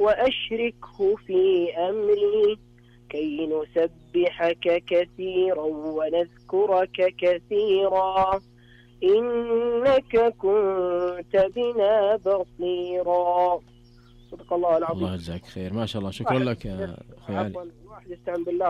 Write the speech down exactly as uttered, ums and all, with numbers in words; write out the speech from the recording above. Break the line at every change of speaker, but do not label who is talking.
وأشركه في أمري كي نسبحك كثيرا ونذكرك كثيرا إنك كنت بنا بصيرا. صدق الله العظيم.
الله يجزاك خير، ما شاء الله، شكرا لك يا أخوي علي.
عفوا، الواحد يستعن بالله